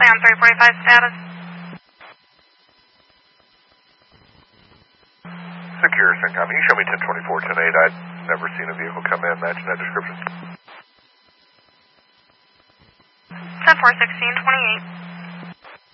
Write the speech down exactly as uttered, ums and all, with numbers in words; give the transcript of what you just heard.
stay on three forty-five status. Secure, Syncom. Can you show me ten twenty-four, ten eight? I've never seen a vehicle come in matching that description. ten four sixteen twenty-eight.